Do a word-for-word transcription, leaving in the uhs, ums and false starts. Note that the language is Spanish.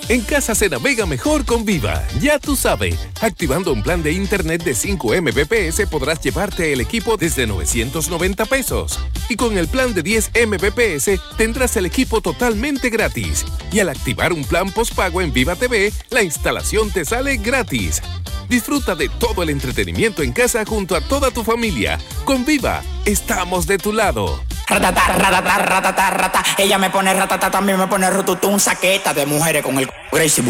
En casa se navega mejor con Viva. Ya tú sabes, activando un plan de internet de cinco megabits por segundo podrás llevarte el equipo desde novecientos noventa pesos. Y con el plan de diez megabits por segundo tendrás el equipo totalmente gratis. Y al activar un plan postpago en Viva T V, la instalación te sale gratis. Disfruta de todo el entretenimiento en casa junto a toda tu familia. Con Viva, estamos de tu lado. Ratata, ratata, ratata, ratata. Ella me pone ratata, también me pone rututun, saqueta de mujeres con el Gracie.